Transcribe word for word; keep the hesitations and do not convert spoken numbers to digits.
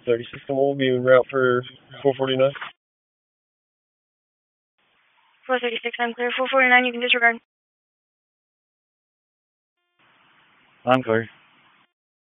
thirty system will be en route for four forty-nine. four thirty-six, I'm clear. four forty-nine, you can disregard. I'm clear.